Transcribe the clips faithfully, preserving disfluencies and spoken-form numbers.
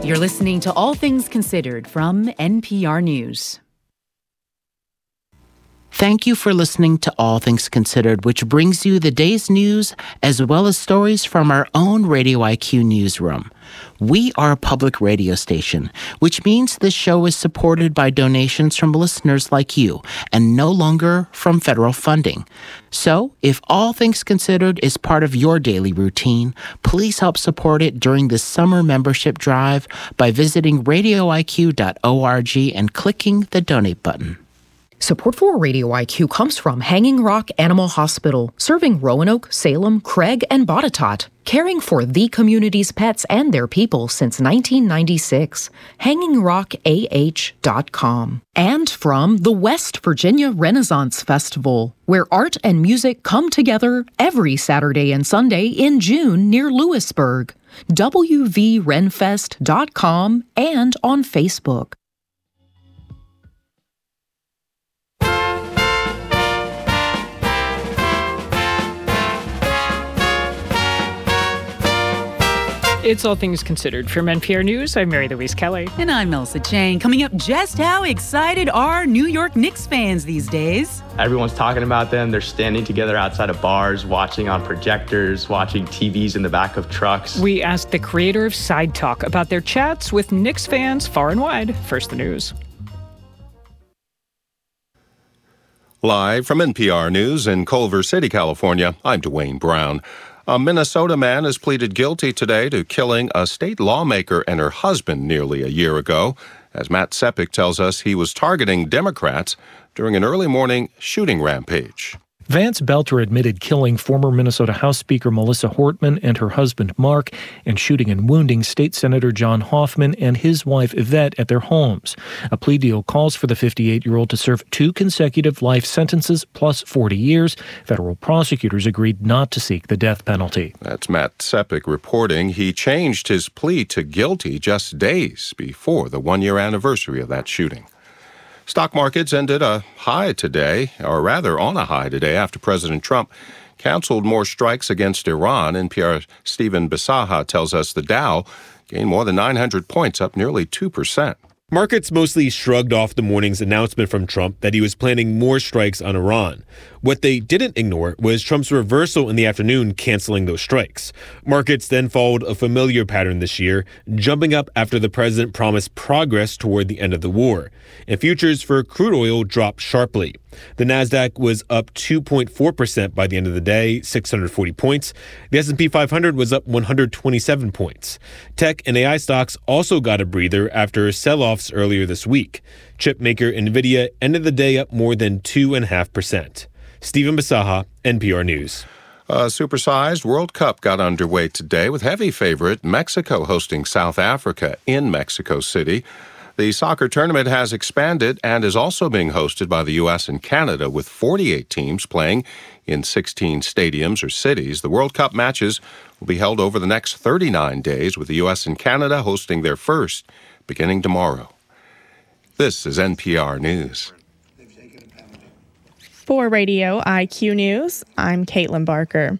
You're listening to All Things Considered from N P R News. Thank you for listening to All Things Considered, which brings you the day's news as well as stories from our own Radio I Q newsroom. We are a public radio station, which means this show is supported by donations from listeners like you and no longer from federal funding. So, if All Things Considered is part of your daily routine, please help support it during the summer membership drive by visiting radio I Q dot org and clicking the donate button. Support for Radio I Q comes from Hanging Rock Animal Hospital, serving Roanoke, Salem, Craig, and Botetourt, caring for the community's pets and their people since nineteen ninety-six. hanging rock a h dot com. And from the West Virginia Renaissance Festival, where art and music come together every Saturday and Sunday in June near Lewisburg. w v renfest dot com and on Facebook. It's All Things Considered. From N P R News, I'm Mary Louise Kelly. And I'm Elsa Chang. Coming up, just how excited are New York Knicks fans these days? Everyone's talking about them. They're standing together outside of bars, watching on projectors, watching T Vs in the back of trucks. We asked the creator of Side Talk about their chats with Knicks fans far and wide. First, the news. Live from N P R News in Culver City, California, I'm Dwayne Brown. A Minnesota man has pleaded guilty today to killing a state lawmaker and her husband nearly a year ago. As Matt Sepik tells us, he was targeting Democrats during an early morning shooting rampage. Vance Belter admitted killing former Minnesota House Speaker Melissa Hortman and her husband Mark and shooting and wounding State Senator John Hoffman and his wife Yvette at their homes. A plea deal calls for the fifty-eight-year-old to serve two consecutive life sentences plus forty years. Federal prosecutors agreed not to seek the death penalty. That's Matt Sepik reporting. He changed his plea to guilty just days before the one-year anniversary of that shooting. Stock markets ended a high today, or rather on a high today, after President Trump canceled more strikes against Iran. N P R's Stephen Bisaha tells us the Dow gained more than nine hundred points, up nearly two percent. Markets mostly shrugged off the morning's announcement from Trump that he was planning more strikes on Iran. What they didn't ignore was Trump's reversal in the afternoon, canceling those strikes. Markets then followed a familiar pattern this year, jumping up after the president promised progress toward the end of the war. And futures for crude oil dropped sharply. The Nasdaq was up two point four percent by the end of the day, six hundred forty points. The S and P five hundred was up one hundred twenty-seven points. Tech and A I stocks also got a breather after sell-offs earlier this week. Chip maker NVIDIA ended the day up more than two point five percent. Stephen Bisaha, N P R News. A supersized World Cup got underway today with heavy favorite Mexico hosting South Africa in Mexico City. The soccer tournament has expanded and is also being hosted by the U S and Canada, with forty-eight teams playing in sixteen stadiums or cities. The World Cup matches will be held over the next thirty-nine days, with the U S and Canada hosting their first beginning tomorrow. This is N P R News. For Radio I Q News, I'm Caitlin Barker.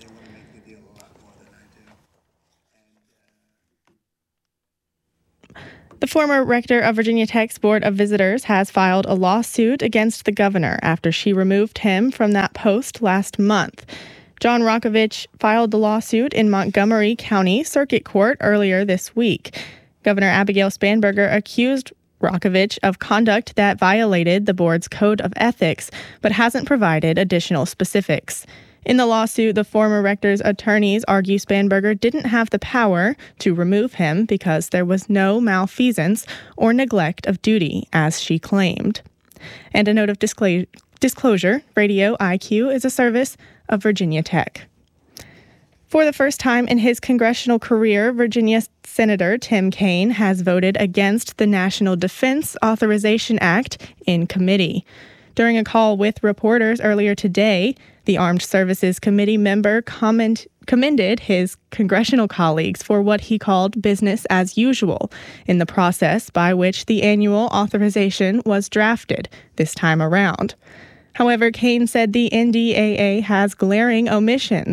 The former rector of Virginia Tech's Board of Visitors has filed a lawsuit against the governor after she removed him from that post last month. John Rokovich filed the lawsuit in Montgomery County Circuit Court earlier this week. Governor Abigail Spanberger accused Rokovich of conduct that violated the board's code of ethics, but hasn't provided additional specifics. In the lawsuit, the former rector's attorneys argue Spanberger didn't have the power to remove him because there was no malfeasance or neglect of duty, as she claimed. And a note of discla- disclosure, Radio I Q is a service of Virginia Tech. For the first time in his congressional career, Virginia Senator Tim Kaine has voted against the National Defense Authorization Act in committee. During a call with reporters earlier today, the Armed Services Committee member comment, commended his congressional colleagues for what he called business as usual in the process by which the annual authorization was drafted this time around. However, Kaine said the N D A A has glaring omissions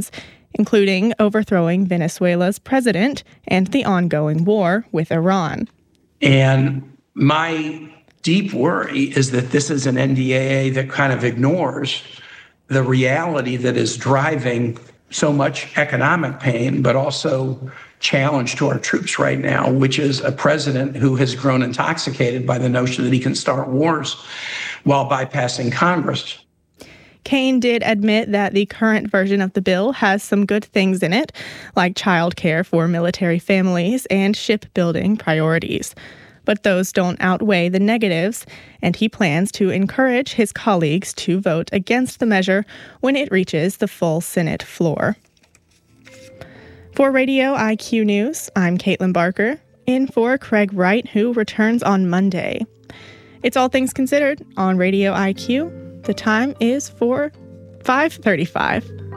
including overthrowing Venezuela's president and the ongoing war with Iran. And my deep worry is that this is an N D A A that kind of ignores the reality that is driving so much economic pain, but also challenge to our troops right now, which is a president who has grown intoxicated by the notion that he can start wars while bypassing Congress. Kaine did admit that the current version of the bill has some good things in it, like child care for military families and shipbuilding priorities. But those don't outweigh the negatives, and he plans to encourage his colleagues to vote against the measure when it reaches the full Senate floor. For Radio I Q News, I'm Caitlin Barker, in for Craig Wright, who returns on Monday. It's All Things Considered on Radio I Q. The time is for five thirty-five.